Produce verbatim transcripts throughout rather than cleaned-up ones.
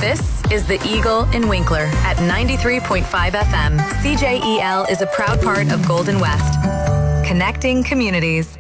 This is The Eagle in Winkler at ninety-three point five F M. C J E L is a proud part of Golden West. Connecting communities.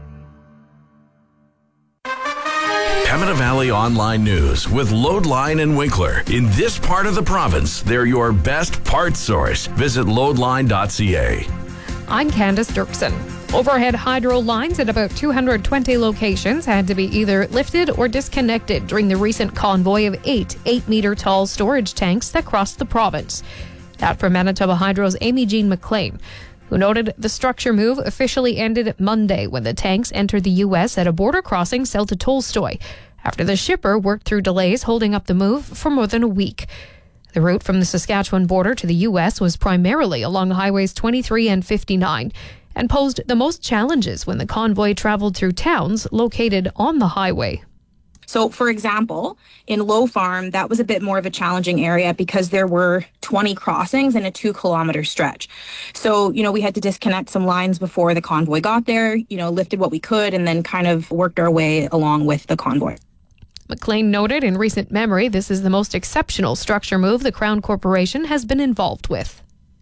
Pembina Valley Online News with Loadline and Winkler. In this part of the province, they're your best parts source. Visit loadline dot c a. I'm Candace Dirksen. Overhead hydro lines at about two hundred twenty locations had to be either lifted or disconnected during the recent convoy of eight eight-metre tall storage tanks that crossed the province. That from Manitoba Hydro's Amy Jean McLean, who noted the structure move officially ended Monday when the tanks entered the U S at a border crossing south of Tolstoy, after the shipper worked through delays holding up the move for more than a week. The route from the Saskatchewan border to the U S was primarily along highways twenty-three and fifty-nine, and posed the most challenges when the convoy traveled through towns located on the highway. So, for example, in Low Farm, that was a bit more of a challenging area because there were twenty crossings in a two-kilometer stretch. So, you know, we had to disconnect some lines before the convoy got there, you know, lifted what we could, and then kind of worked our way along with the convoy. McLean noted in recent memory this is the most exceptional structure move the Crown Corporation has been involved with.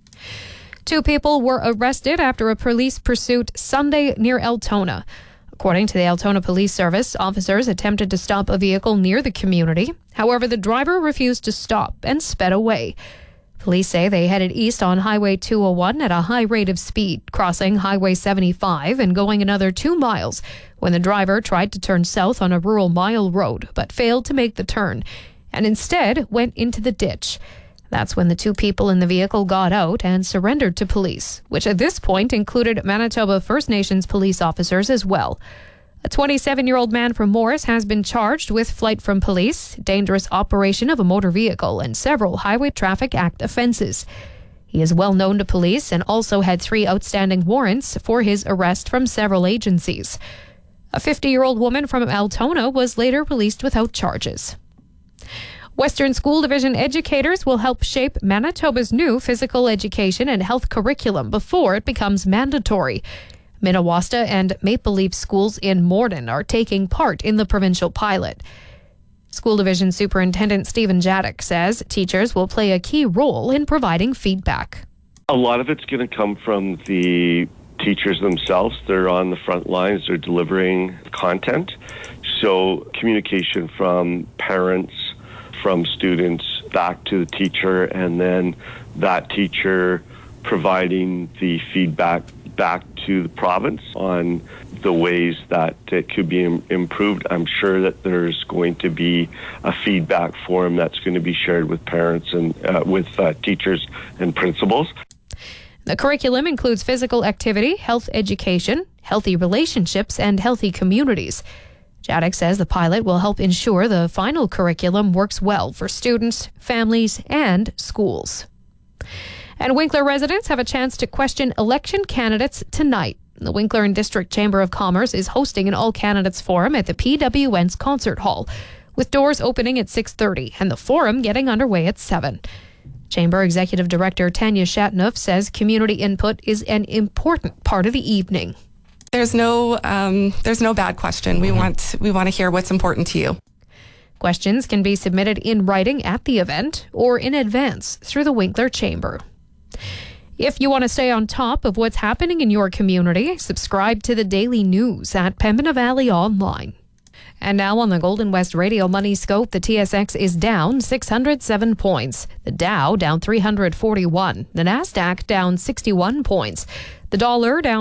Two people were arrested after a police pursuit Sunday near Altona. According to the Altona Police Service, officers attempted to stop a vehicle near the community. However, the driver refused to stop and sped away. Police say they headed east on Highway two oh one at a high rate of speed, crossing Highway seventy-five and going another two miles when the driver tried to turn south on a rural mile road but failed to make the turn and instead went into the ditch. That's when the two people in the vehicle got out and surrendered to police, which at this point included Manitoba First Nations police officers as well. A twenty-seven-year-old man from Morris has been charged with flight from police, dangerous operation of a motor vehicle, and several Highway Traffic Act offences. He is well known to police and also had three outstanding warrants for his arrest from several agencies. A fifty-year-old woman from Altona was later released without charges. Western School Division educators will help shape Manitoba's new physical education and health curriculum before it becomes mandatory. Minawasta and Maple Leaf schools in Morden are taking part in the provincial pilot. School Division Superintendent Stephen Jadek says teachers will play a key role in providing feedback. A lot of it's going to come from the teachers themselves. They're on the front lines. They're delivering content. So communication from parents, from students back to the teacher, and then that teacher providing the feedback back to the province on the ways that it could be im- improved. I'm sure that there's going to be a feedback forum that's going to be shared with parents and uh, with uh, teachers and principals. The curriculum includes physical activity, health education, healthy relationships, and healthy communities. Jadek says the pilot will help ensure the final curriculum works well for students, families, and schools. And Winkler residents have a chance to question election candidates tonight. The Winkler and District Chamber of Commerce is hosting an all-candidates forum at the P W N's concert hall, with doors opening at six thirty and the forum getting underway at seven. Chamber Executive Director Tanya Shatnoff says community input is an important part of the evening. There's no um, there's no bad question. We want we want to hear what's important to you. Questions can be submitted in writing at the event or in advance through the Winkler Chamber. If you want to stay on top of what's happening in your community, subscribe to the daily news at Pembina Valley Online. And now on the Golden West Radio Money Scope, the T S X is down six hundred seven points. The Dow down three hundred forty-one. The Nasdaq down sixty-one points. The dollar down